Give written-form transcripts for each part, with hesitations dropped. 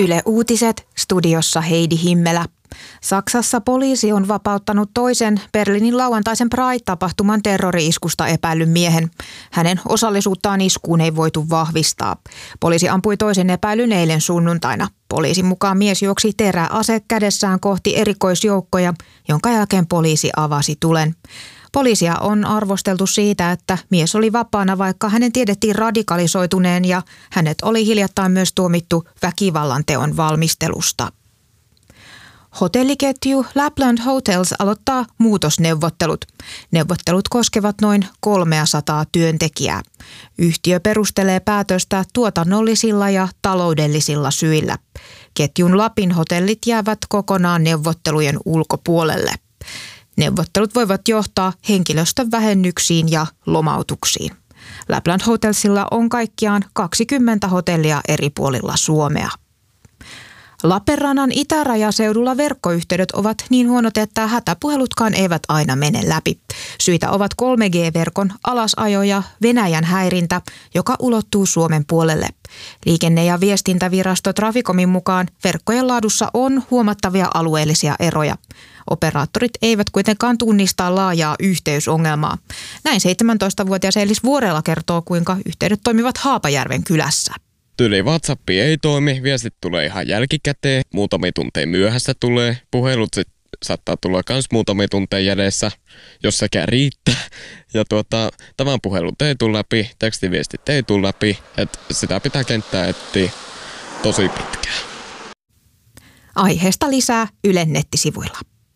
Yle Uutiset, studiossa Heidi Himmelä. Saksassa poliisi on vapauttanut toisen Berliinin lauantaisen Pride-tapahtuman terrori-iskusta epäillyn miehen. Hänen osallisuuttaan iskuun ei voitu vahvistaa. Poliisi ampui toisen epäilyn eilen sunnuntaina. Poliisin mukaan mies juoksi teräase kädessään kohti erikoisjoukkoja, jonka jälkeen poliisi avasi tulen. Poliisia on arvosteltu siitä, että mies oli vapaana, vaikka hänen tiedettiin radikalisoituneen ja hänet oli hiljattain myös tuomittu väkivallan teon valmistelusta. Hotelliketju Lapland Hotels aloittaa muutosneuvottelut. Neuvottelut koskevat noin 300 työntekijää. Yhtiö perustelee päätöstä tuotannollisilla ja taloudellisilla syillä. Ketjun Lapin hotellit jäävät kokonaan neuvottelujen ulkopuolelle. Neuvottelut voivat johtaa henkilöstön vähennyksiin ja lomautuksiin. Lapland Hotelsilla on kaikkiaan 20 hotellia eri puolilla Suomea. Lappeenrannan itärajaseudulla verkkoyhteydet ovat niin huonot, että hätäpuhelutkaan eivät aina mene läpi. Syitä ovat 3G-verkon alasajo ja Venäjän häirintä, joka ulottuu Suomen puolelle. Liikenne- ja viestintävirasto Traficomin mukaan verkkojen laadussa on huomattavia alueellisia eroja. Operaattorit eivät kuitenkaan tunnista laajaa yhteysongelmaa. Näin 17-vuotias Elis Vuorela kertoo, kuinka yhteydet toimivat Haapajärven kylässä. Tyyli WhatsApp ei toimi, viestit tulee ihan jälkikäteen, muutamia tunteja myöhässä tulee, puhelut saattaa tulla myös muutamia tunteja jäljessä, jos sekään riittää. Ja tavan puhelut ei tule läpi, tekstiviestit ei tule läpi, että sitä pitää kenttää etsiä tosi pitkään. Aiheesta lisää Ylen nettisivuilla.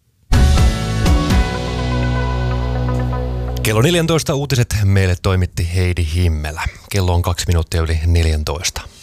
Kello 14 uutiset meille toimitti Heidi Himmelä. Kello on 2 minuuttia yli 14.